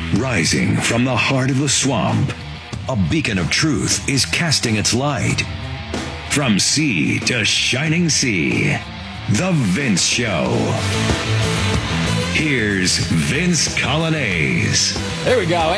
Rising from the heart of the swamp, a beacon of truth is casting its light. From sea to shining sea, The Vince Show. Here's Vince Coglianese. There we go.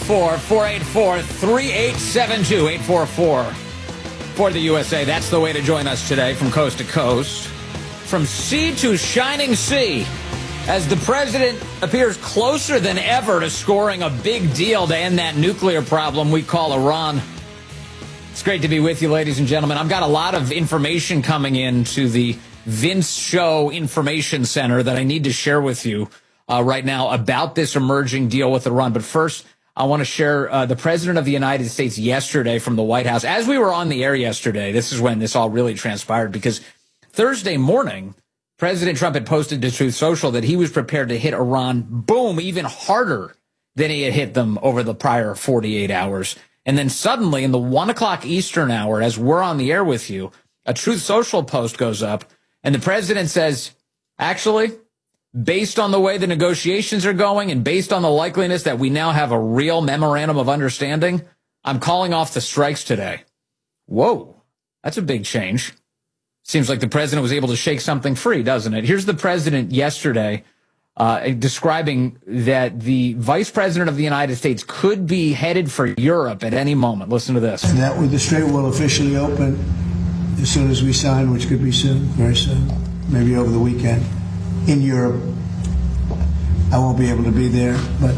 844-484-3872. 844 for the USA. That's the way to join us today from coast to coast. From sea to shining sea, as the president appears closer than ever to scoring a big deal to end that nuclear problem we call Iran. It's great to be with you, ladies and gentlemen. I've got a lot of information coming into the Vince Show Information Center that I need to share with you right now about this emerging deal with Iran. But first, I want to share the president of the United States yesterday from the White House. As we were on the air yesterday, this is when this all really transpired, because Thursday morning, President Trump had posted to Truth Social that he was prepared to hit Iran, boom, even harder than he had hit them over the prior 48 hours. And then suddenly, in the 1 o'clock Eastern hour, as we're on the air with you, a Truth Social post goes up, and the president says, actually, based on the way the negotiations are going and based on the likeliness that we now have a real memorandum of understanding, I'm calling off the strikes today. Whoa, that's a big change. Seems like the president was able to shake something free, doesn't it? Here's the president yesterday describing that the vice president of the United States could be headed for Europe at any moment. Listen to this. And that with the strait will officially open as soon as we sign, which could be soon, very soon, maybe over the weekend, in Europe. I won't be able to be there, but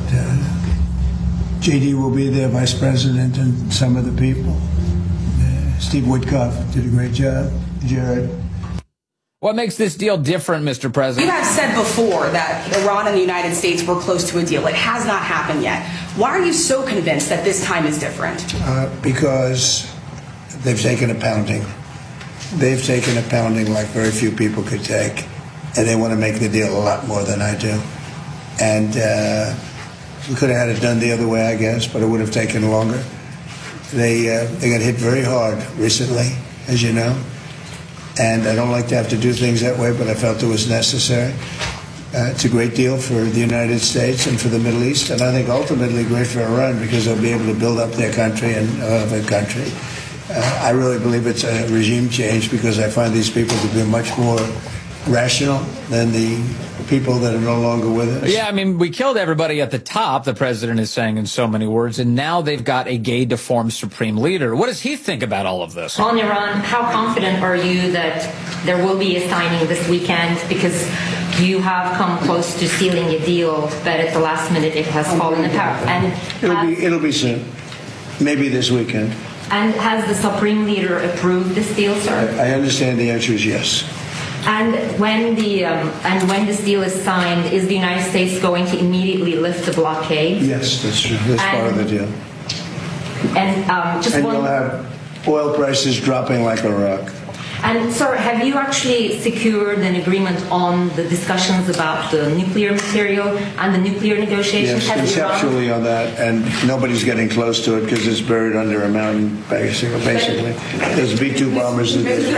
JD will be there, vice president, and some of the people. Steve Witkoff did a great job. Jared. What makes this deal different, Mr. President? You have said before that Iran and the United States were close to a deal. It has not happened yet. Why are you so convinced that this time is different? Because they've taken a pounding. They've taken a pounding like very few people could take, and they want to make the deal a lot more than I do. And we could have had it done the other way, I guess, but it would have taken longer. They got hit very hard recently, as you know. And I don't like to have to do things that way, but I felt it was necessary. It's a great deal for the United States and for the Middle East, and I think ultimately great for Iran because they'll be able to build up their country and other country. I really believe it's a regime change because I find these people to be much more rational than the people that are no longer with us. Yeah, I mean, we killed everybody at the top, the president is saying in so many words, and now they've got a gay, deformed supreme leader. What does he think about all of this? On Iran, how confident are you that there will be a signing this weekend? Because you have come close to sealing a deal, but at the last minute it has fallen apart. And it'll be soon, maybe this weekend. And has the supreme leader approved this deal, sir? I understand the answer is yes. And when this deal is signed, is the United States going to immediately lift the blockade? Yes, that's true. That's part of the deal. And you'll have oil prices dropping like a rock. And sir, have you actually secured an agreement on the discussions about the nuclear material and the nuclear negotiations? Yes, conceptually on that, and nobody's getting close to it because it's buried under a mountain, basically. There's B-2 bombers.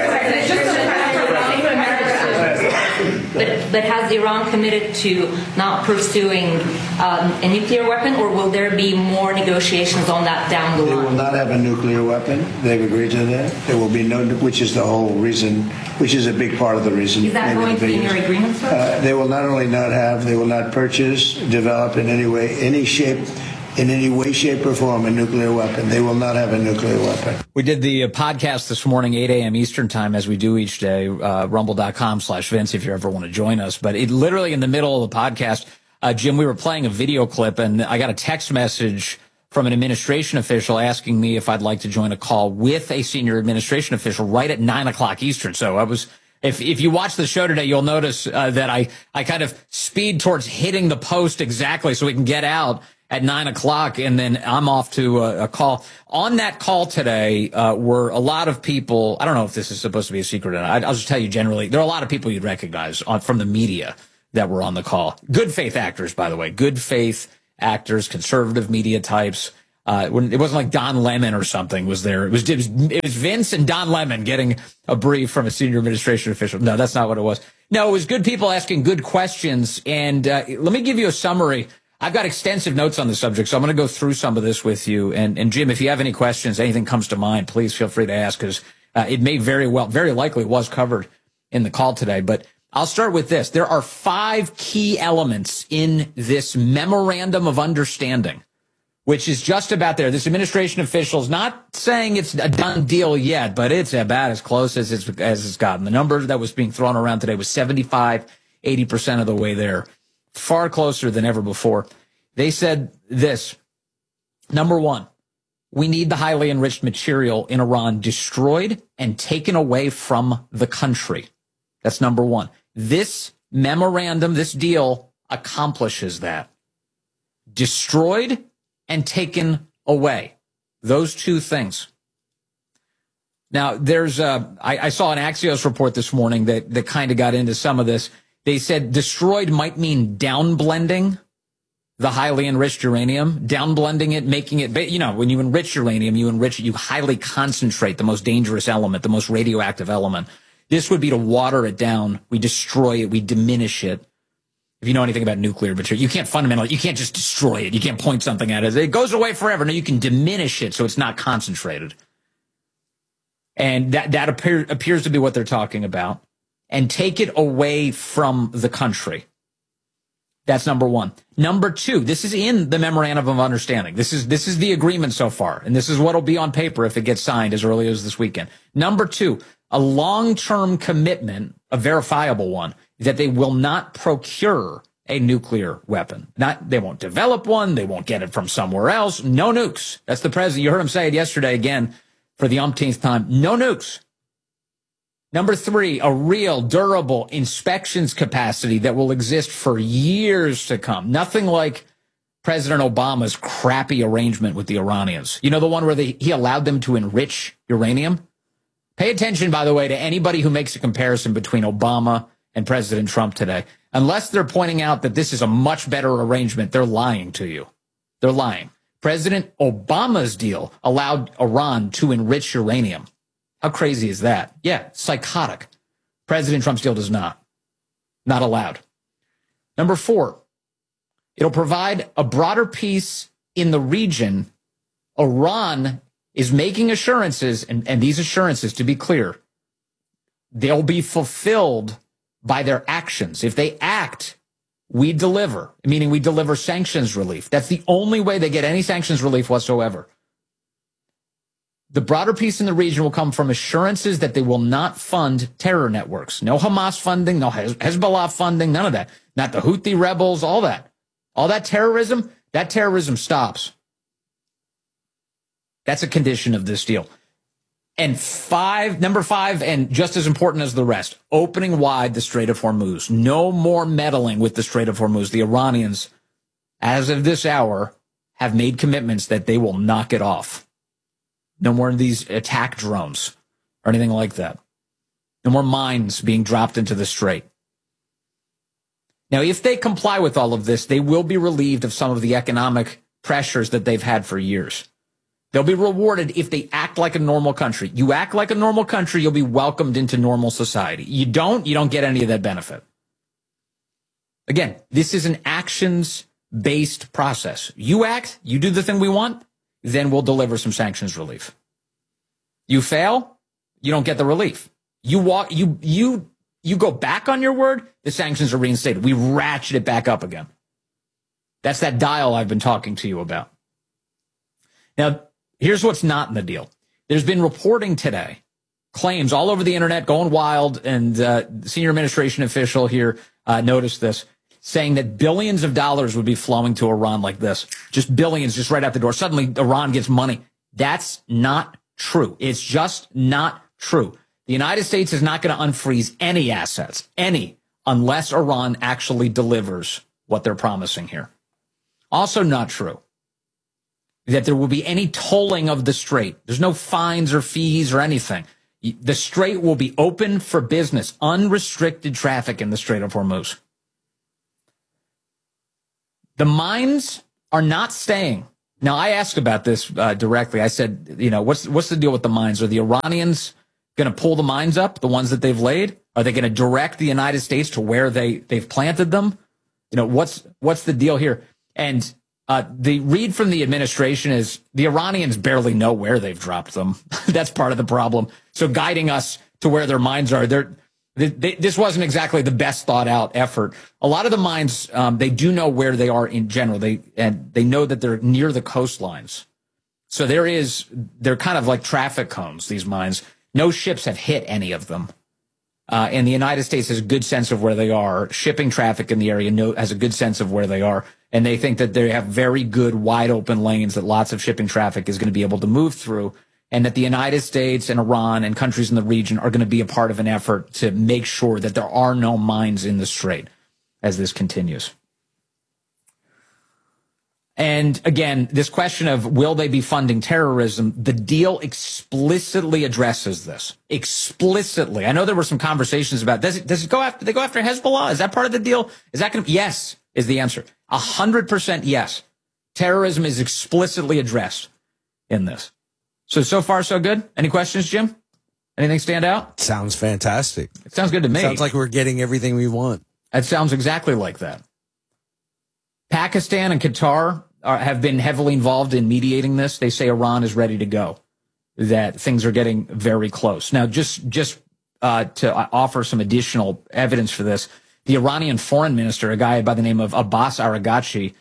But has Iran committed to not pursuing a nuclear weapon, or will there be more negotiations on that down the line? They will not have a nuclear weapon. They've agreed to that. There will be no, which is the whole reason, which is a big part of the reason. Is that going to be in your agreement, sir? They will not only not have, they will not purchase, develop in any way, in any way, shape, or form, a nuclear weapon. They will not have a nuclear weapon. We did the podcast this morning, 8 a.m. Eastern time, as we do each day, rumble.com/Vince if you ever want to join us. But it literally in the middle of the podcast, Jim, we were playing a video clip, and I got a text message from an administration official asking me if I'd like to join a call with a senior administration official right at 9 o'clock Eastern. So I was... If you watch the show today, you'll notice that I kind of speed towards hitting the post exactly so we can get out at 9 o'clock, and then I'm off to a call. On that call today were a lot of people. I don't know if this is supposed to be a secret or not. I'll just tell you generally, there are a lot of people you'd recognize from the media that were on the call. Good faith actors, by the way. Good faith actors, conservative media types. It wasn't like Don Lemon or something was there. It was Vince and Don Lemon getting a brief from a senior administration official. No, that's not what it was. No, it was good people asking good questions. And let me give you a summary. I've got extensive notes on the subject, so I'm going to go through some of this with you. And Jim, if you have any questions, anything comes to mind, please feel free to ask, because it may very likely was covered in the call today. But I'll start with this. There are 5 key elements in this memorandum of understanding, which is just about there. This administration official is not saying it's a done deal yet, but it's about as close as it's gotten. The number that was being thrown around today was 75, 80% of the way there. Far closer than ever before. They said this. Number 1, we need the highly enriched material in Iran destroyed and taken away from the country. That's number 1. This memorandum, this deal accomplishes that. Destroyed and taken away. Those 2 things. Now, there's I saw an Axios report this morning that kind of got into some of this. They said destroyed might mean downblending the highly enriched uranium, downblending it, making it, you know, when you enrich uranium, you highly concentrate the most dangerous element, the most radioactive element. This would be to water it down. We destroy it. We diminish it. If you know anything about nuclear material, you can't just destroy it. You can't point something at it. It goes away forever. No, you can diminish it so it's not concentrated. And that appears to be what they're talking about. And take it away from the country. That's number 1. Number 2, this is in the memorandum of understanding. This is the agreement so far, and this is what will be on paper if it gets signed as early as this weekend. Number 2, a long-term commitment, a verifiable one, that they will not procure a nuclear weapon. They won't develop one. They won't get it from somewhere else. No nukes. That's the president. You heard him say it yesterday again for the umpteenth time. No nukes. Number 3, a real, durable inspections capacity that will exist for years to come. Nothing like President Obama's crappy arrangement with the Iranians. You know, the one where he allowed them to enrich uranium? Pay attention, by the way, to anybody who makes a comparison between Obama and President Trump today. Unless they're pointing out that this is a much better arrangement, they're lying to you. They're lying. President Obama's deal allowed Iran to enrich uranium. How crazy is that? Yeah, psychotic. President Trump's deal does not. Not allowed. Number 4, it'll provide a broader peace in the region. Iran is making assurances, and these assurances, to be clear, they'll be fulfilled by their actions. If they act, we deliver, meaning we deliver sanctions relief. That's the only way they get any sanctions relief whatsoever. The broader peace in the region will come from assurances that they will not fund terror networks. No Hamas funding, no Hezbollah funding, none of that. Not the Houthi rebels, all that. All that terrorism stops. That's a condition of this deal. And number 5, and just as important as the rest, opening wide the Strait of Hormuz. No more meddling with the Strait of Hormuz. The Iranians, as of this hour, have made commitments that they will knock it off. No more of these attack drones or anything like that. No more mines being dropped into the strait. Now, if they comply with all of this, they will be relieved of some of the economic pressures that they've had for years. They'll be rewarded if they act like a normal country. You act like a normal country, you'll be welcomed into normal society. You don't get any of that benefit. Again, this is an actions-based process. You act, you do the thing we want, then we'll deliver some sanctions relief. You fail, you don't get the relief. You go back on your word, the sanctions are reinstated. We ratchet it back up again. That's that dial I've been talking to you about. Now, here's what's not in the deal. There's been reporting today, claims all over the internet going wild, and senior administration official here noticed this, saying that billions of dollars would be flowing to Iran like this. Just billions, just right out the door. Suddenly, Iran gets money. That's not true. It's just not true. The United States is not going to unfreeze any assets, unless Iran actually delivers what they're promising here. Also not true that there will be any tolling of the strait. There's no fines or fees or anything. The strait will be open for business, unrestricted traffic in the Strait of Hormuz. The mines are not staying. Now, I asked about this directly. I said, what's the deal with the mines? Are the Iranians going to pull the mines up, the ones that they've laid? Are they going to direct the United States to where they've planted them? What's the deal here? And the read from the administration is the Iranians barely know where they've dropped them. That's part of the problem. So guiding us to where their mines are, this wasn't exactly the best thought out effort. A lot of the mines, they do know where they are in general. They know that they're near the coastlines. So they're kind of like traffic cones, these mines. No ships have hit any of them. And the United States has a good sense of where they are. Shipping traffic in the area has a good sense of where they are. And they think that they have very good, wide open lanes that lots of shipping traffic is going to be able to move through. And that the United States and Iran and countries in the region are going to be a part of an effort to make sure that there are no mines in the strait as this continues. And again, this question of will they be funding terrorism, the deal explicitly addresses this. Explicitly. I know there were some conversations about, does it go after, they go after Hezbollah? Is that part of the deal? Is that going to, yes, is the answer. 100% yes. Terrorism is explicitly addressed in this. So far, so good. Any questions, Jim? Anything stand out? Sounds fantastic. It sounds good to me. Sounds like we're getting everything we want. It sounds exactly like that. Pakistan and Qatar have been heavily involved in mediating this. They say Iran is ready to go, that things are getting very close. Now, just to offer some additional evidence for this, the Iranian foreign minister, a guy by the name of Abbas Araghchi,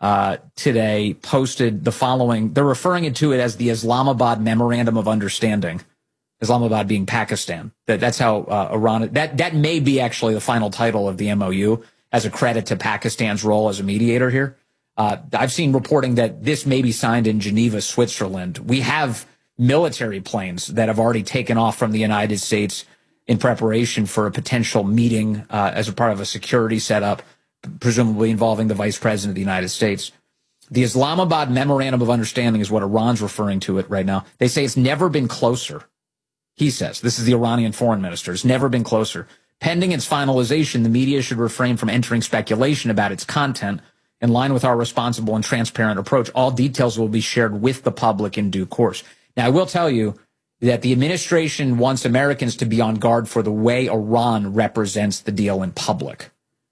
today posted the following. They're referring to it as the Islamabad Memorandum of Understanding. Islamabad being Pakistan. That's how Iran. That may be actually the final title of the MOU as a credit to Pakistan's role as a mediator here. I've seen reporting that this may be signed in Geneva, Switzerland. We have military planes that have already taken off from the United States in preparation for a potential meeting as a part of a security setup, presumably involving the Vice President of the United States. The Islamabad Memorandum of Understanding is what Iran's referring to it right now. They say it's never been closer. He says, this is the Iranian foreign minister, it's never been closer. Pending its finalization, the media should refrain from entering speculation about its content. In line with our responsible and transparent approach, all details will be shared with the public in due course. Now, I will tell you that the administration wants Americans to be on guard for the way Iran represents the deal in public.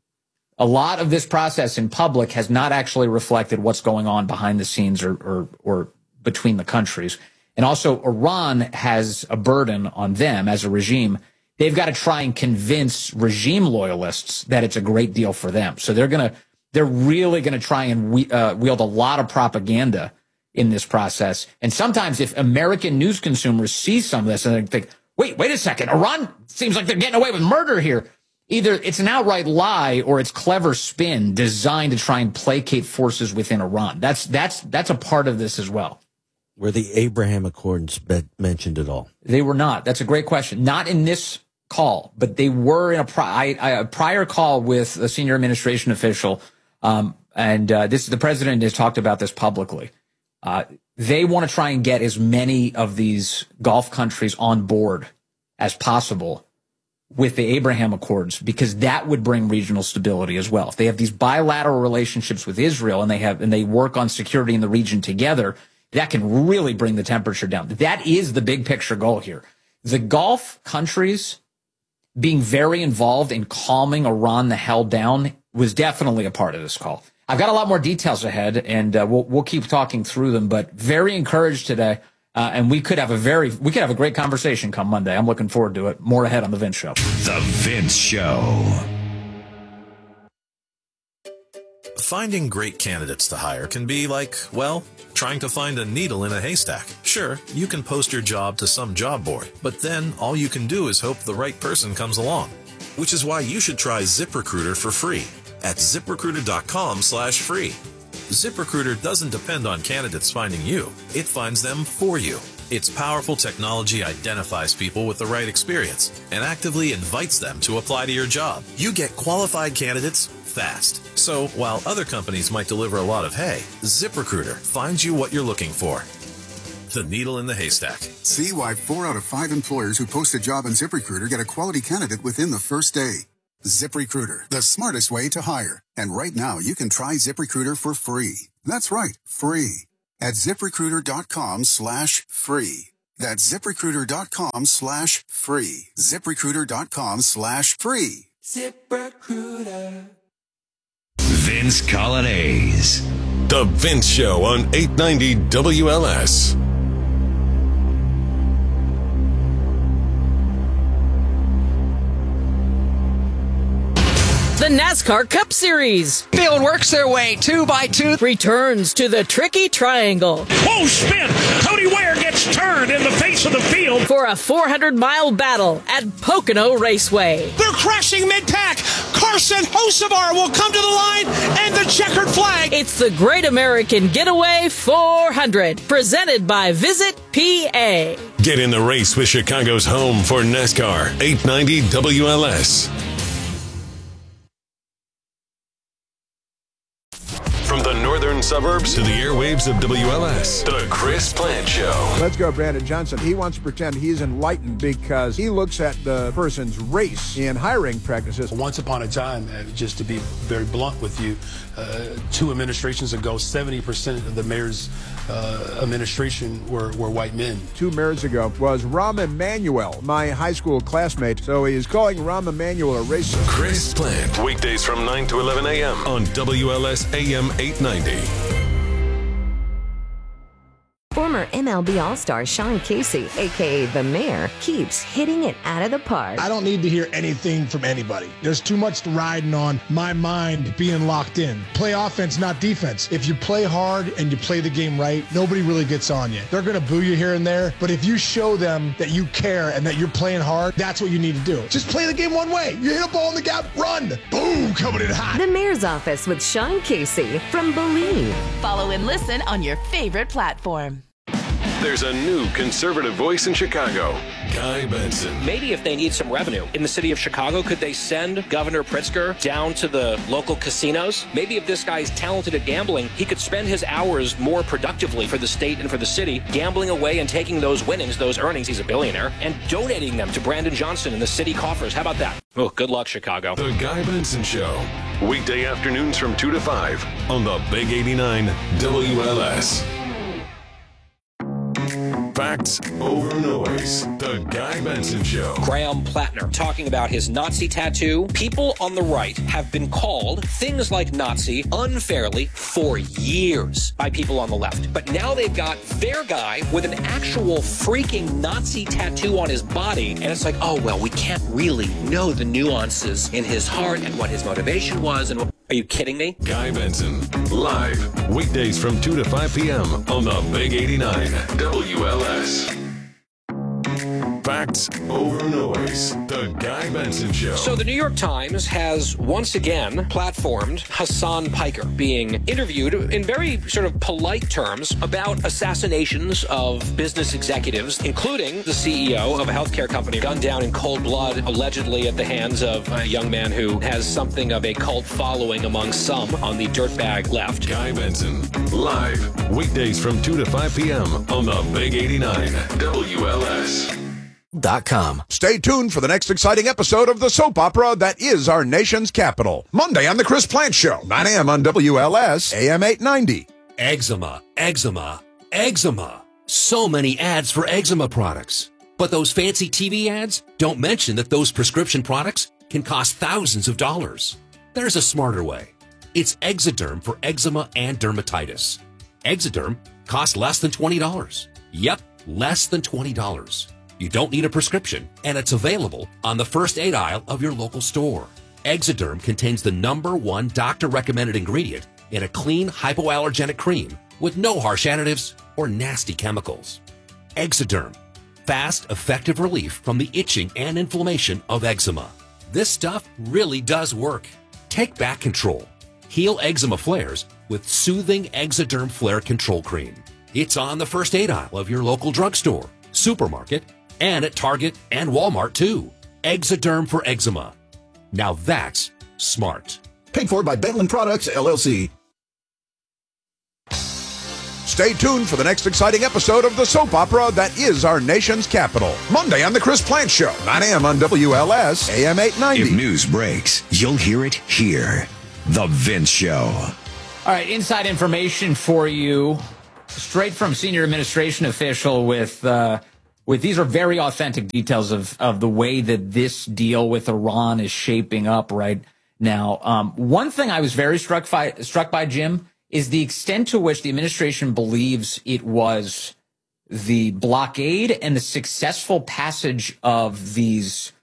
A lot of this process in public has not actually reflected what's going on behind the scenes or between the countries. And also, Iran has a burden on them as a regime. They've got to try and convince regime loyalists that it's a great deal for them. So they're really going to try and wield a lot of propaganda in this process. And sometimes if American news consumers see some of this and they think, wait a second, Iran seems like they're getting away with murder here. Either it's an outright lie or it's clever spin designed to try and placate forces within Iran. That's a part of this as well. Were the Abraham Accords mentioned at all? They were not. That's a great question. Not in this call, but they were in a prior call with a senior administration official. The president has talked about this publicly. They want to try and get as many of these Gulf countries on board as possible with the Abraham Accords, because that would bring regional stability as well. If they have these bilateral relationships with Israel and they work on security in the region together, that can really bring the temperature down. That is the big picture goal here. The Gulf countries being very involved in calming Iran the hell down was definitely a part of this call. I've got a lot more details ahead, and we'll keep talking through them, but very encouraged today. And we could have a great conversation come Monday. I'm looking forward to it. More ahead on The Vince Show. The Vince Show. Finding great candidates to hire can be like, well, trying to find a needle in a haystack. Sure, you can post your job to some job board, but then all you can do is hope the right person comes along. Which is why you should try ZipRecruiter for free at ZipRecruiter.com/free. ZipRecruiter doesn't depend on candidates finding you. It finds them for you. Its powerful technology identifies people with the right experience and actively invites them to apply to your job. You get qualified candidates fast. So while other companies might deliver a lot of hay, ZipRecruiter finds you what you're looking for. The needle in the haystack. See why 4 out of 5 employers who post a job on ZipRecruiter get a quality candidate within the first day. ZipRecruiter, the smartest way to hire. And right now, you can try ZipRecruiter for free. That's right, free. At ZipRecruiter.com/free. That's ZipRecruiter.com/free. ZipRecruiter.com/free. ZipRecruiter. Vince Coglianese. The Vince Show on 890 WLS. The NASCAR Cup Series. Field works their way 2x2. Returns to the tricky triangle. Whoa, spin! Cody Ware gets turned in the face of the field. For a 400-mile battle at Pocono Raceway. They're crashing mid-pack. Carson Hocevar will come to the line and the checkered flag. It's the Great American Getaway 400. Presented by Visit PA. Get in the race with Chicago's home for NASCAR. 890 WLS. From the northern suburbs to the airwaves of WLS, the Chris Plant Show. Let's go, Brandon Johnson. He wants to pretend he's enlightened because he looks at the person's race in hiring practices. Once upon a time, just to be very blunt with you, 2 administrations ago, 70% of the mayor's administration were white men. 2 mayors ago was Rahm Emanuel, my high school classmate. So he is calling Rahm Emanuel a racist. Chris Plant, weekdays from 9 to 11 a.m. on WLS AM 890. Former MLB All-Star Sean Casey, a.k.a. The Mayor, keeps hitting it out of the park. I don't need to hear anything from anybody. There's too much riding on my mind being locked in. Play offense, not defense. If you play hard and you play the game right, nobody really gets on you. They're going to boo you here and there, but if you show them that you care and that you're playing hard, that's what you need to do. Just play the game one way. You hit a ball in the gap, run. Boom, coming in hot. The Mayor's Office with Sean Casey from Believe. Follow and listen on your favorite platform. There's a new conservative voice in Chicago, Guy Benson. Maybe if they need some revenue in the city of Chicago, could they send Governor Pritzker down to the local casinos? Maybe if this guy's talented at gambling, he could spend his hours more productively for the state and for the city, gambling away and taking those winnings, those earnings, he's a billionaire, and donating them to Brandon Johnson and the city coffers. How about that? Oh, good luck, Chicago. The Guy Benson Show. Weekday afternoons from 2 to 5 on the Big 89 WLS. Facts over noise. The Guy Benson Show. Graham Plattner talking about his Nazi tattoo. People on the right have been called things like Nazi unfairly for years by people on the left. But now they've got their guy with an actual freaking Nazi tattoo on his body. And it's like, oh, well, we can't really know the nuances in his heart and what his motivation was. And are you kidding me? Guy Benson, live, weekdays from 2 to 5 p.m. on the Big 89 WLS. Facts over noise. The Guy Benson Show. So the New York Times has once again platformed Hassan Piker being interviewed in very sort of polite terms about assassinations of business executives, including the CEO of a healthcare company gunned down in cold blood, allegedly at the hands of a young man who has something of a cult following among some on the dirtbag left. Guy Benson, live, weekdays from 2 to 5 p.m. on the Big 89 WLS. Stay tuned for the next exciting episode of the soap opera that is our nation's capital. Monday on The Chris Plant Show, 9 a.m. on WLS, AM 890. Eczema, eczema, eczema. So many ads for eczema products. But those fancy TV ads don't mention that those prescription products can cost thousands of dollars. There's a smarter way. It's Exoderm for eczema and dermatitis. Exoderm costs less than $20. Yep, less than $20. You don't need a prescription, and it's available on the first aid aisle of your local store. Exoderm contains the #1 doctor-recommended ingredient in a clean, hypoallergenic cream with no harsh additives or nasty chemicals. Exoderm, fast, effective relief from the itching and inflammation of eczema. This stuff really does work. Take back control. Heal eczema flares with soothing Exoderm Flare Control Cream. It's on the first aid aisle of your local drugstore, supermarket, and at Target and Walmart, too. Exoderm for eczema. Now that's smart. Paid for by Bentland Products, LLC. Stay tuned for the next exciting episode of the soap opera that is our nation's capital. Monday on The Chris Plant Show, 9 a.m. on WLS, AM 890. If news breaks, you'll hear it here. The Vince Show. All right, inside information for you, straight from senior administration official with these are very authentic details of the way that this deal with Iran is shaping up right now. One thing I was very struck by, Jim, is the extent to which the administration believes it was the blockade and the successful passage of these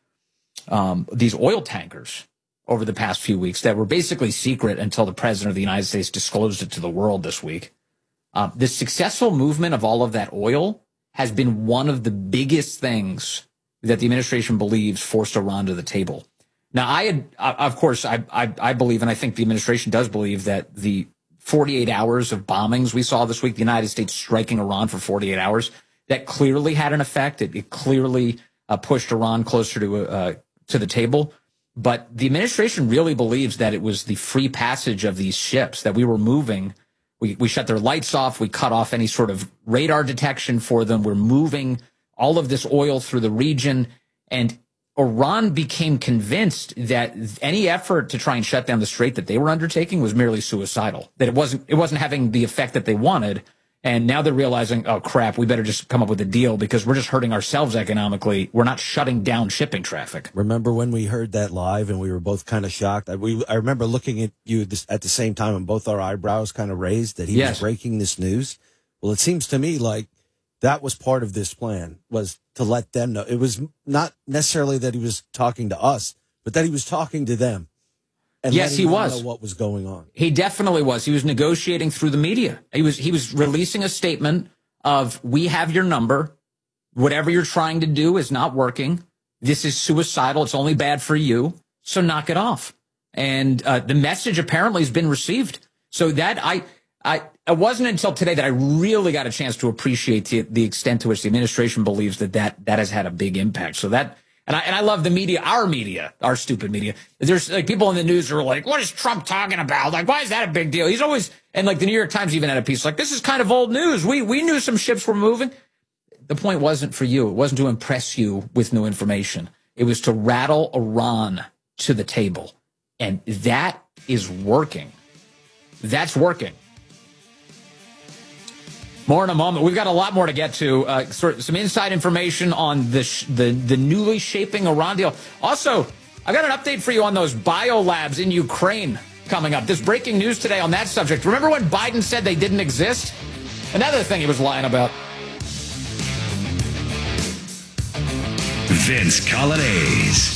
oil tankers over the past few weeks that were basically secret until the president of the United States disclosed it to the world this week. The successful movement of all of that oil has been one of the biggest things that the administration believes forced Iran to the table. Now, of course, I believe, and I think the administration does believe, that the 48 hours of bombings we saw this week, the United States striking Iran for 48 hours, that clearly had an effect. It clearly pushed Iran closer to the table. But the administration really believes that it was the free passage of these ships, that we were moving. We shut their lights off. We cut off any sort of radar detection for them. We're moving all of this oil through the region. And Iran became convinced that any effort to try and shut down the strait that they were undertaking was merely suicidal, that it wasn't having the effect that they wanted. And now they're realizing, oh, crap, we better just come up with a deal because we're just hurting ourselves economically. We're not shutting down shipping traffic. Remember when we heard that live and we were both kind of shocked? I remember looking at you at the same time and both our eyebrows kind of raised that he was breaking this news. Well, it seems to me like that was part of this plan, was to let them know. It was not necessarily that he was talking to us, but that he was talking to them. And yes, he was. Know what was going on. He definitely was. He was negotiating through the media. He was releasing a statement of, we have your number. Whatever you're trying to do is not working. This is suicidal. It's only bad for you. So knock it off. And the message apparently has been received. So that it wasn't until today that I really got a chance to appreciate the extent to which the administration believes that has had a big impact. So that. And I love the media, our stupid media. There's like people in the news who are like, what is Trump talking about? Like, why is that a big deal? He's always, and like the New York Times even had a piece like, this is kind of old news. We knew some ships were moving. The point wasn't for you. It wasn't to impress you with new information. It was to rattle Iran to the table. And that is working. That's working. More in a moment. We've got a lot more to get to. Some inside information on the newly shaping Iran deal. Also, I got an update for you on those biolabs in Ukraine coming up. There's breaking news today on that subject. Remember when Biden said they didn't exist? Another thing he was lying about. Vince Coglianese.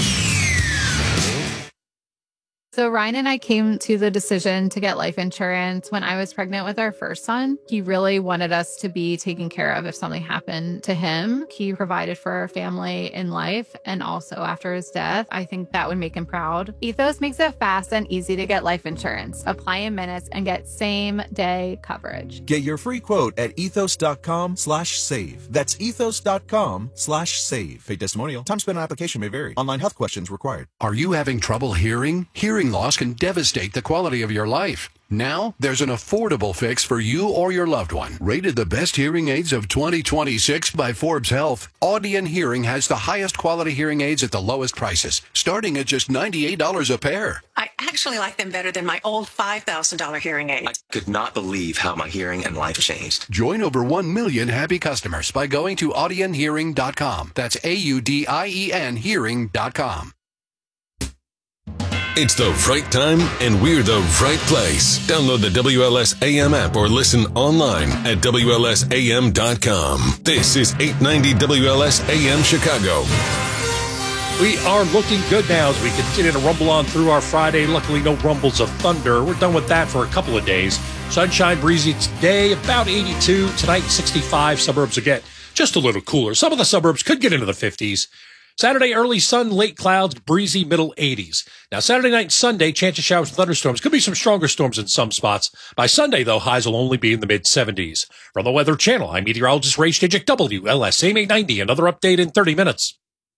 So Ryan and I came to the decision to get life insurance when I was pregnant with our first son. He really wanted us to be taken care of if something happened to him. He provided for our family in life and also after his death. I think that would make him proud. Ethos makes it fast and easy to get life insurance. Apply in minutes and get same-day coverage. Get your free quote at ethos.com/save. That's ethos.com/save. Paid testimonial. Time spent on application may vary. Online health questions required. Are you having trouble hearing? Hearing loss can devastate the quality of your life. Now, there's an affordable fix for you or your loved one. Rated the best hearing aids of 2026 by Forbes Health, Audion Hearing has the highest quality hearing aids at the lowest prices, starting at just $98 a pair. I actually like them better than my old $5,000 hearing aid. I could not believe how my hearing and life changed. Join over 1 million happy customers by going to audionhearing.com. That's AUDIEN hearing.com. It's the right time, and we're the right place. Download the WLS AM app or listen online at WLSAM.com. This is 890 WLS AM Chicago. We are looking good now as we continue to rumble on through our Friday. Luckily, no rumbles of thunder. We're done with that for a couple of days. Sunshine, breezy today, about 82. Tonight, 65. Suburbs will get just a little cooler. Some of the suburbs could get into the 50s. Saturday, early sun, late clouds, breezy, middle 80s. Now, Saturday night and Sunday, chance of showers and thunderstorms. Could be some stronger storms in some spots. By Sunday, though, highs will only be in the mid-70s. From the Weather Channel, I'm meteorologist Ray Stijik, WLS AM 890. Another update in 30 minutes.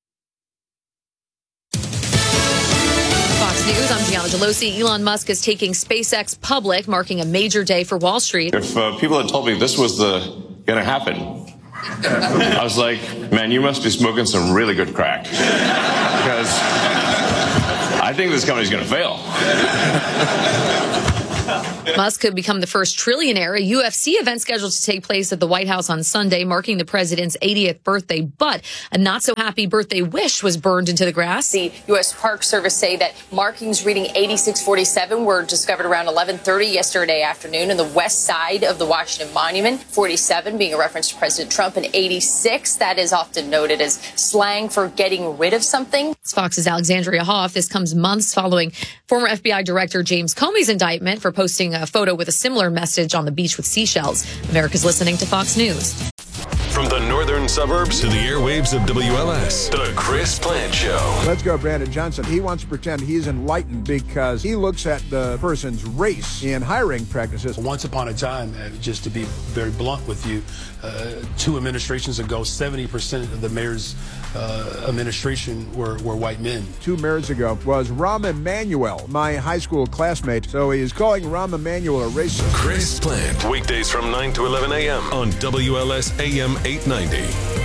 Fox News, I'm Gianna Gelosi. Elon Musk is taking SpaceX public, marking a major day for Wall Street. If people had told me this was going to happen, I was like, man, you must be smoking some really good crack. Because I think this company's going to fail. Musk could become the first trillionaire. A UFC event scheduled to take place at the White House on Sunday, marking the president's 80th birthday. But a not-so-happy birthday wish was burned into the grass. The U.S. Park Service say that markings reading 8647 were discovered around 11:30 yesterday afternoon on the west side of the Washington Monument. 47 being a reference to President Trump, and 86, that is often noted as slang for getting rid of something. It's Fox's Alexandria Hoff. This comes months following former FBI Director James Comey's indictment for posting a photo with a similar message on the beach with seashells. America's listening to Fox News. From the northern suburbs to the airwaves of WLS, The Chris Plant Show. Let's go, Brandon Johnson. He wants to pretend he's enlightened because he looks at the person's race in hiring practices. Once upon a time, just to be very blunt with you, 2 administrations ago, 70% of the mayor's administration were white men. 2 mayors ago was Rahm Emanuel, my high school classmate. So he is calling Rahm Emanuel a racist. Chris Plant, weekdays from 9 to 11 a.m. on WLS AM 890.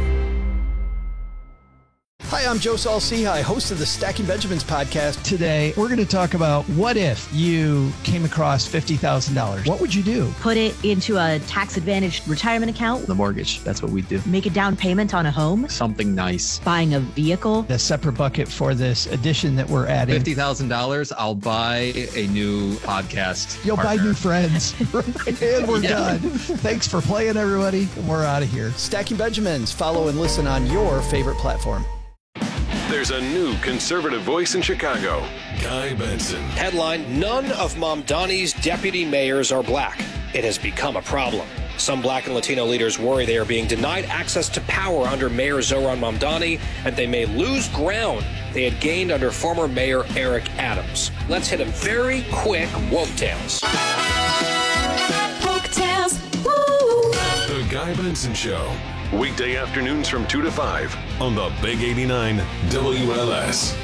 Hi, I'm Joe Saul-Sehy, host of the Stacking Benjamins podcast. Today, we're going to talk about what if you came across $50,000. What would you do? Put it into a tax-advantaged retirement account. The mortgage, that's what we do. Make a down payment on a home. Something nice. Buying a vehicle. A separate bucket for this addition that we're adding. $50,000, I'll buy a new podcast You'll partner. buy new friends. And we're done. Thanks for playing, everybody. We're out of here. Stacking Benjamins. Follow and listen on your favorite platform. There's a new conservative voice in Chicago, Guy Benson. Headline, none of Mamdani's deputy mayors are black. It has become a problem. Some black and Latino leaders worry they are being denied access to power under Mayor Zohran Mamdani, and they may lose ground they had gained under former Mayor Eric Adams. Let's hit a very quick woke tales. Woke tales, woo! The Guy Benson Show. Weekday afternoons from 2 to 5 on the Big 89 WLS.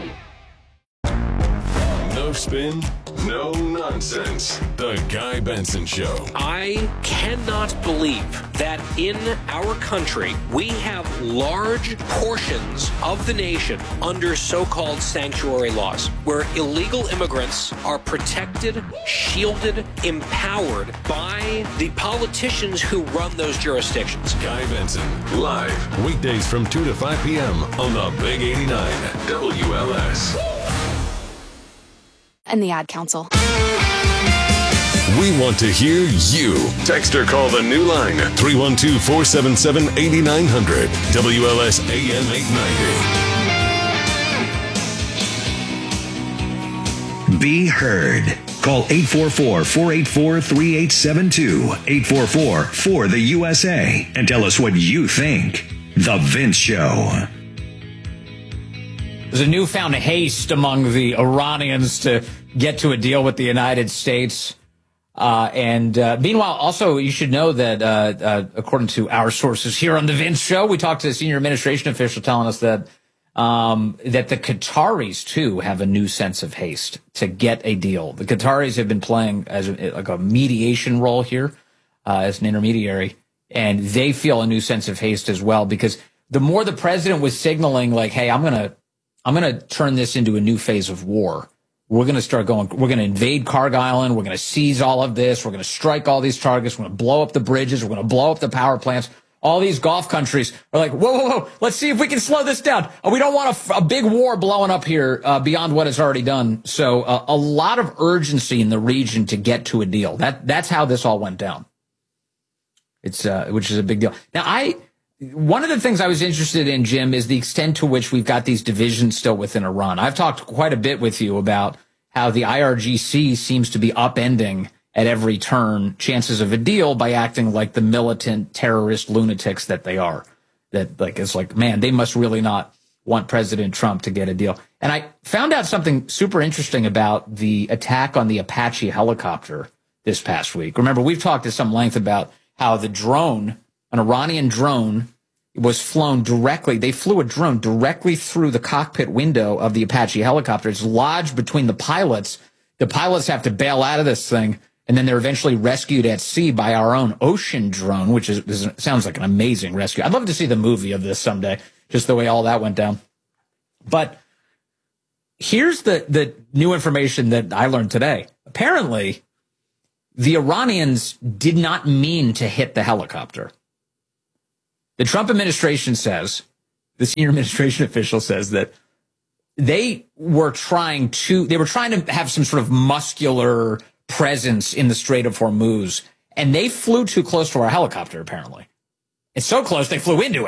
No spin, no nonsense. The Guy Benson Show. I cannot believe that in our country we have large portions of the nation under so-called sanctuary laws, where illegal immigrants are protected, shielded, empowered by the politicians who run those jurisdictions. Guy Benson, live, weekdays from 2 to 5 p.m. on the Big 89 WLS. And the Ad Council. We want to hear you. Text or call the new line, 312-477-8900. WLS AM 890. Be heard. Call 844-484-3872. 844-4-the-USA. And tell us what you think. The Vince Show. There's a newfound haste among the Iranians to get to a deal with the United States. Meanwhile, also, you should know that, according to our sources here on the Vince Show, we talked to a senior administration official telling us that the Qataris, too, have a new sense of haste to get a deal. The Qataris have been playing as a mediation role here, as an intermediary, and they feel a new sense of haste as well, because the more the president was signaling, like, hey, I'm going to turn this into a new phase of war. We're going to invade Carg Island. We're going to seize all of this. We're going to strike all these targets. We're going to blow up the bridges. We're going to blow up the power plants. All these Gulf countries are like, whoa. Let's see if we can slow this down. We don't want a big war blowing up here beyond what is already done. So a lot of urgency in the region to get to a deal. That's how this all went down. Which is a big deal. Now, one of the things I was interested in, Jim, is the extent to which we've got these divisions still within Iran. I've talked quite a bit with you about how the IRGC seems to be upending at every turn chances of a deal by acting like the militant terrorist lunatics that they are. That, like, it's like, man, they must really not want President Trump to get a deal. And I found out something super interesting about the attack on the Apache helicopter this past week. Remember, we've talked at some length about how the drone, an Iranian drone, was flown directly. They flew a drone directly through the cockpit window of the Apache helicopter. It's lodged between the pilots. The pilots have to bail out of this thing, and then they're eventually rescued at sea by our own ocean drone, which sounds like an amazing rescue. I'd love to see the movie of this someday, just the way all that went down. But here's the new information that I learned today. Apparently, the Iranians did not mean to hit the helicopter. The Trump administration says, the senior administration official says that they were trying to have some sort of muscular presence in the Strait of Hormuz, and they flew too close to our helicopter, apparently. It's so close, they flew into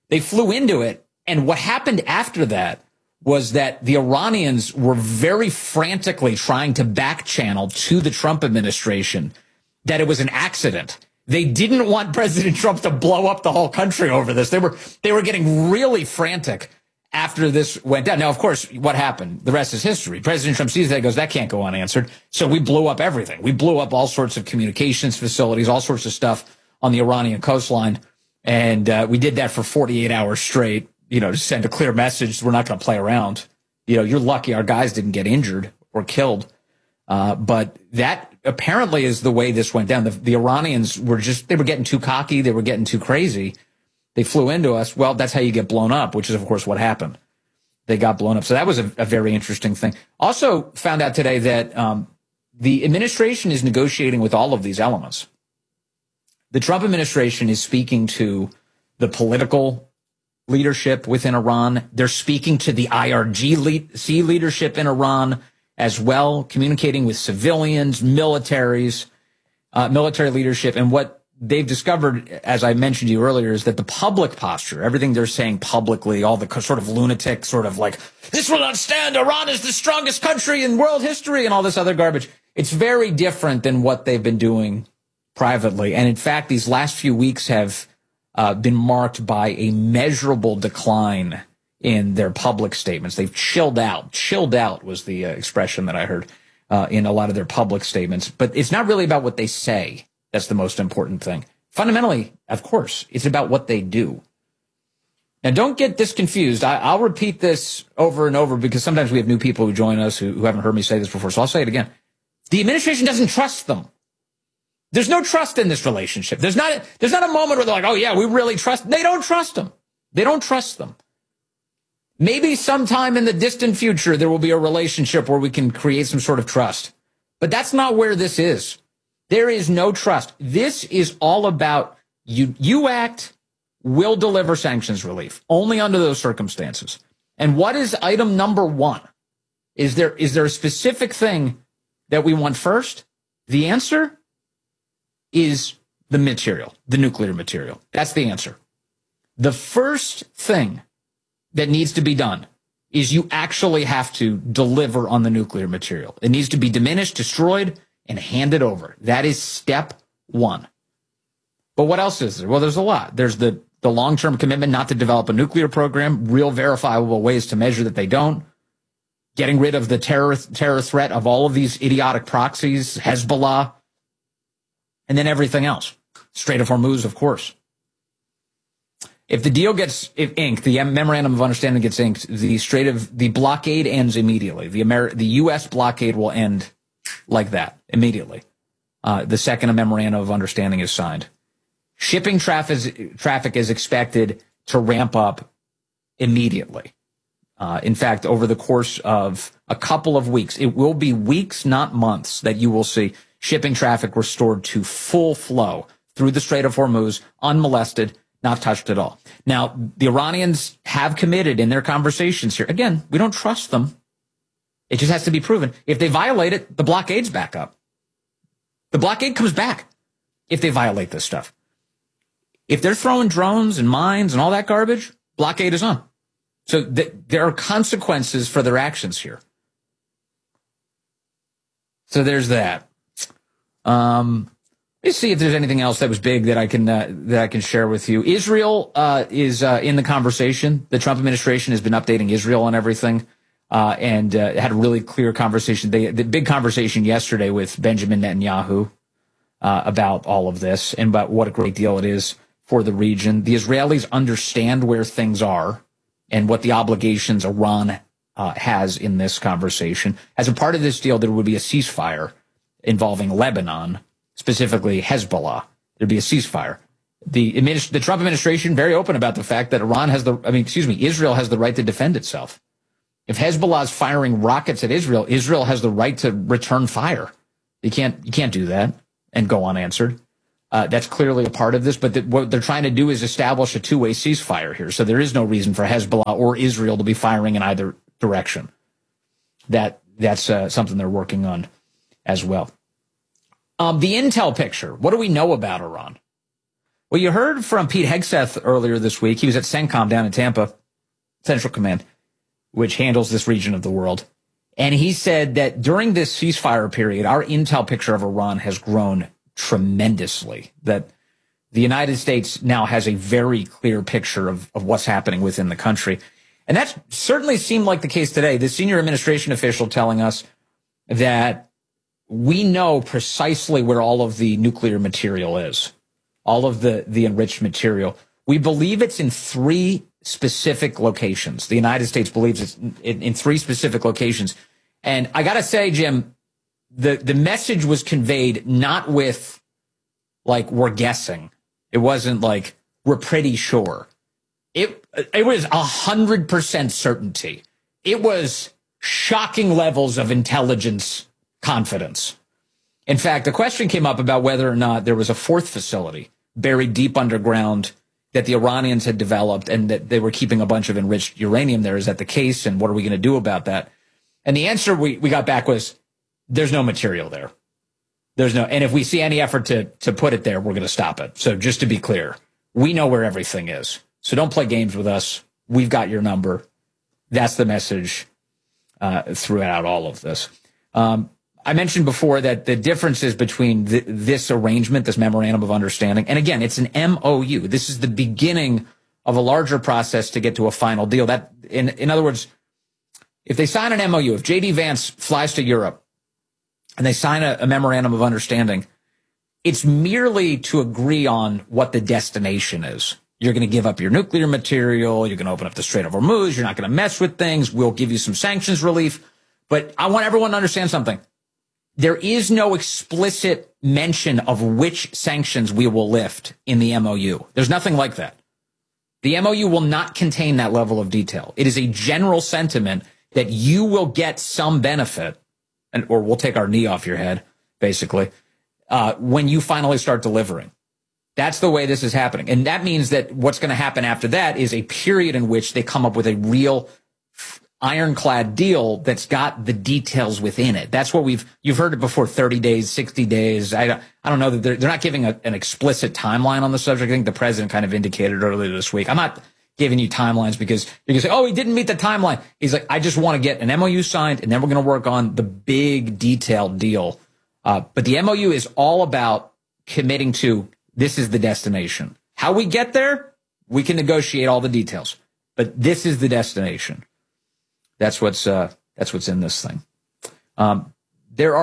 it. And what happened after that was that the Iranians were very frantically trying to back channel to the Trump administration that it was an accident. They didn't want President Trump to blow up the whole country over this. They were getting really frantic after this went down. Now, of course, what happened? The rest is history. President Trump sees that and goes, that can't go unanswered. So we blew up everything. We blew up all sorts of communications facilities, all sorts of stuff on the Iranian coastline. And we did that for 48 hours straight, to send a clear message. We're not going to play around. You're lucky our guys didn't get injured or killed. But that apparently is the way this went down. The Iranians they were getting too cocky. They were getting too crazy. They flew into us. Well, that's how you get blown up, which is, of course, what happened. They got blown up. So that was a very interesting thing. Also found out today that the administration is negotiating with all of these elements. The Trump administration is speaking to the political leadership within Iran. They're speaking to the IRGC leadership in Iran as well, communicating with civilians, military leadership. And what they've discovered, as I mentioned to you earlier, is that the public posture, everything they're saying publicly, all the sort of lunatic sort of like, this will not stand, Iran is the strongest country in world history and all this other garbage. It's very different than what they've been doing privately. And in fact, these last few weeks have been marked by a measurable decline in their public statements. They've chilled out. Chilled out was the expression that I heard in a lot of their public statements. But it's not really about what they say. That's the most important thing. Fundamentally, of course, it's about what they do. Now, don't get this confused. I'll repeat this over and over because sometimes we have new people who join us who haven't heard me say this before. So I'll say it again. The administration doesn't trust them. There's no trust in this relationship. There's not a moment where they're like, oh, yeah, we really trust. They don't trust them. They don't trust them. Maybe sometime in the distant future, there will be a relationship where we can create some sort of trust. But that's not where this is. There is no trust. This is all about you act, we'll deliver sanctions relief only under those circumstances. And what is item number one? Is there a specific thing that we want first? The answer is the material, the nuclear material. That's the answer. The first thing that needs to be done is you actually have to deliver on the nuclear material. It needs to be diminished, destroyed, and handed over. That is step one. But what else is there? Well, there's a lot. There's the long-term commitment not to develop a nuclear program, real verifiable ways to measure that they don't, getting rid of the terror threat of all of these idiotic proxies, Hezbollah, and then everything else. Strait of Hormuz, of course. If the deal gets inked, the memorandum of understanding gets inked, the blockade ends immediately. The U.S. blockade will end like that immediately. The second memorandum of understanding is signed. Shipping traffic is expected to ramp up immediately. In fact, over the course of a couple of weeks, it will be weeks, not months, that you will see shipping traffic restored to full flow through the Strait of Hormuz, unmolested, not touched at all. Now, the Iranians have committed in their conversations here. Again, we don't trust them. It just has to be proven. If they violate it, the blockade's back up. The blockade comes back if they violate this stuff. If they're throwing drones and mines and all that garbage, blockade is on. So there are consequences for their actions here. So there's that. Let's see if there's anything else that was big that I can share with you. Israel is in the conversation. The Trump administration has been updating Israel on everything, and had a really clear conversation. The big conversation yesterday with Benjamin Netanyahu about all of this and about what a great deal it is for the region. The Israelis understand where things are and what the obligations Iran has in this conversation. As a part of this deal, there would be a ceasefire involving Lebanon, specifically Hezbollah. There'd be a ceasefire. The Trump administration very open about the fact that Israel has the right to defend itself. If Hezbollah is firing rockets at Israel, Israel has the right to return fire. You can't do that. and go unanswered. That's clearly a part of this, but what they're trying to do is establish a two-way ceasefire here. So there is no reason for Hezbollah or Israel to be firing in either direction. That's something they're working on as well. The intel picture. What do we know about Iran? Well, you heard from Pete Hegseth earlier this week. He was at CENTCOM down in Tampa, Central Command, which handles this region of the world. And he said that during this ceasefire period, our intel picture of Iran has grown tremendously, that the United States now has a very clear picture of what's happening within the country. And that certainly seemed like the case today. The senior administration official telling us that we know precisely where all of the nuclear material is, all of the enriched material. We believe it's in 3 specific locations. The United States believes it's in 3 specific locations. And I got to say, Jim, the message was conveyed not with, like, we're guessing. It wasn't like, we're pretty sure. It was 100% certainty. It was shocking levels of intelligence confidence. In fact, the question came up about whether or not there was a 4th facility buried deep underground that the Iranians had developed and that they were keeping a bunch of enriched uranium there. Is that the case? And what are we going to do about that? And the answer we got back was, there's no material there. And if we see any effort to put it there, we're going to stop it. So just to be clear, we know where everything is. So don't play games with us. We've got your number. That's the message throughout all of this. I mentioned before that the differences between this arrangement, this memorandum of understanding, and again, it's an MOU. This is the beginning of a larger process to get to a final deal. That, in other words, if they sign an MOU, if J.D. Vance flies to Europe and they sign a memorandum of understanding, it's merely to agree on what the destination is. You're going to give up your nuclear material. You're going to open up the Strait of Hormuz. You're not going to mess with things. We'll give you some sanctions relief. But I want everyone to understand something. There is no explicit mention of which sanctions we will lift in the MOU. There's nothing like that. The MOU will not contain that level of detail. It is a general sentiment that you will get some benefit, or we'll take our knee off your head, basically, when you finally start delivering. That's the way this is happening. And that means that what's going to happen after that is a period in which they come up with a real ironclad deal that's got the details within it. That's what you've heard it before, 30 days, 60 days. I don't know that they're not giving an explicit timeline on the subject. I think the president kind of indicated earlier this week. I'm not giving you timelines because you're going to say, oh, he didn't meet the timeline. He's like, I just want to get an MOU signed and then we're going to work on the big detailed deal. But the MOU is all about committing to, this is the destination. How we get there, we can negotiate all the details, but this is the destination. That's what's in this thing. There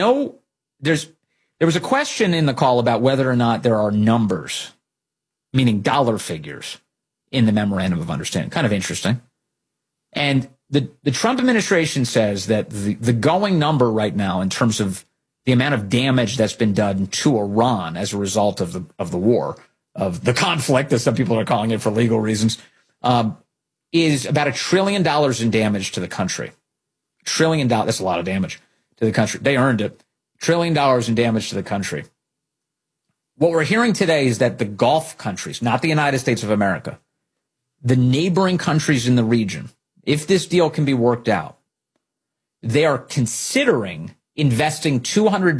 was a question in the call about whether or not there are numbers, meaning dollar figures, in the memorandum of understanding. Kind of interesting. And the Trump administration says that the going number right now in terms of the amount of damage that's been done to Iran as a result of the war, of the conflict, as some people are calling it for legal reasons, is about $1 trillion in damage to the country. $1 trillion. That's a lot of damage to the country. They earned it. $1 trillion in damage to the country. What we're hearing today is that the Gulf countries, not the United States of America, the neighboring countries in the region, if this deal can be worked out, they are considering investing $200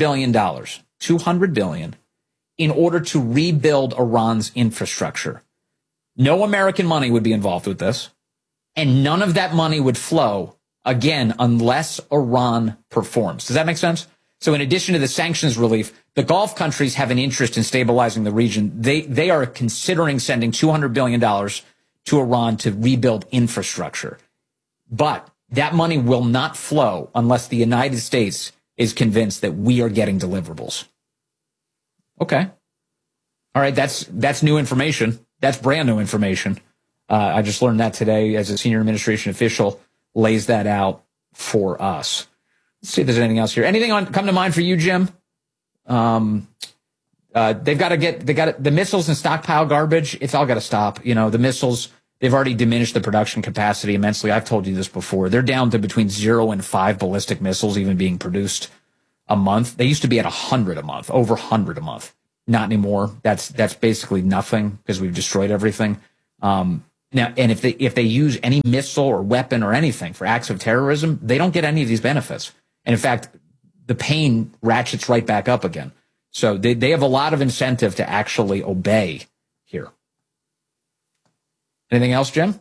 billion in order to rebuild Iran's infrastructure. No American money would be involved with this, and none of that money would flow, again, unless Iran performs. Does that make sense? So in addition to the sanctions relief, the Gulf countries have an interest in stabilizing the region. They are considering sending $200 billion to Iran to rebuild infrastructure. But that money will not flow unless the United States is convinced that we are getting deliverables. Okay. All right, that's new information. That's brand new information. I just learned that today as a senior administration official lays that out for us. Let's see if there's anything else here. Anything come to mind for you, Jim? They got the missiles and stockpile garbage. It's all got to stop. You know, the missiles, they've already diminished the production capacity immensely. I've told you this before. They're down to between 0 and 5 ballistic missiles even being produced. a month. They used to be at 100 a month, over 100 a month. Not anymore. That's basically nothing because we've destroyed everything. Now, and if they use any missile or weapon or anything for acts of terrorism, they don't get any of these benefits. And in fact, the pain ratchets right back up again. So they have a lot of incentive to actually obey here. Anything else, Jim?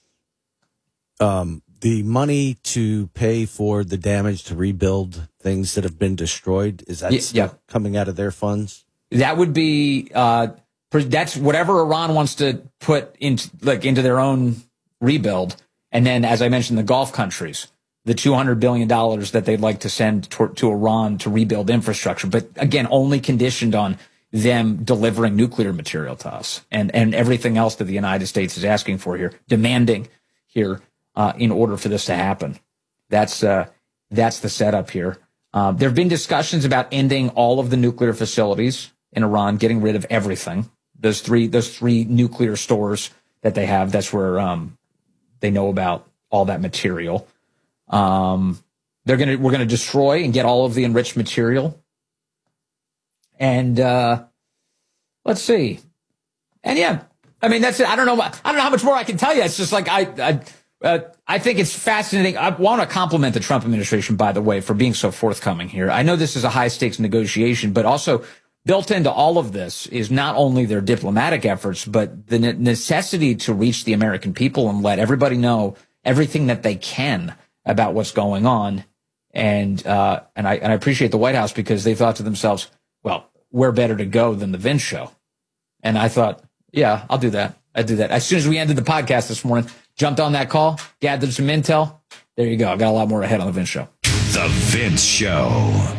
The money to pay for the damage to rebuild things that have been destroyed, is that coming out of their funds? That would be that's whatever Iran wants to put into their own rebuild. And then, as I mentioned, the Gulf countries, the $200 billion that they'd like to send to Iran to rebuild infrastructure. But again, only conditioned on them delivering nuclear material to us and everything else that the United States is asking for here, demanding here in order for this to happen. That's the setup here. There have been discussions about ending all of the nuclear facilities in Iran, getting rid of everything. Those three nuclear stores that they have, that's where they know about all that material. We're gonna destroy and get all of the enriched material. And let's see. And yeah, I mean that's it. I don't know how much more I can tell you. It's just like I think it's fascinating. I want to compliment the Trump administration, by the way, for being so forthcoming here. I know this is a high stakes negotiation, but also built into all of this is not only their diplomatic efforts, but the necessity to reach the American people and let everybody know everything that they can about what's going on. And I appreciate the White House because they thought to themselves, well, where better to go than the Vince Show? And I thought, yeah, I'll do that. I do that. As soon as we ended the podcast this morning, jumped on that call, gathered some intel. There you go. I got a lot more ahead on the Vince Show. The Vince Show.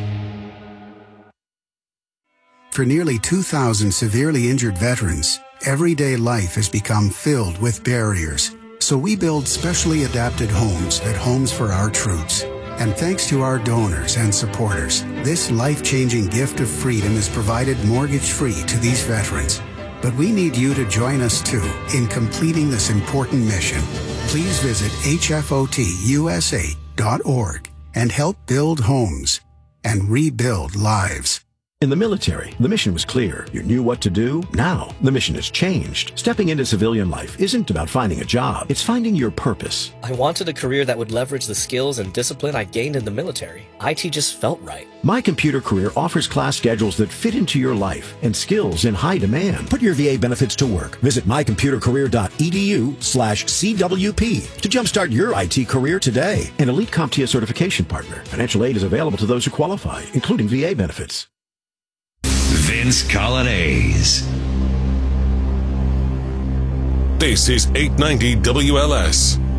For nearly 2,000 severely injured veterans, everyday life has become filled with barriers. So we build specially adapted homes at Homes for Our Troops. And thanks to our donors and supporters, this life-changing gift of freedom is provided mortgage-free to these veterans. But we need you to join us, too, in completing this important mission. Please visit hfotusa.org and help build homes and rebuild lives. In the military, the mission was clear. You knew what to do. Now, the mission has changed. Stepping into civilian life isn't about finding a job. It's finding your purpose. I wanted a career that would leverage the skills and discipline I gained in the military. IT just felt right. My Computer Career offers class schedules that fit into your life and skills in high demand. Put your VA benefits to work. Visit mycomputercareer.edu/CWP to jumpstart your IT career today. An elite CompTIA certification partner. Financial aid is available to those who qualify, including VA benefits. Vince Colonnese. This is 890 WLS.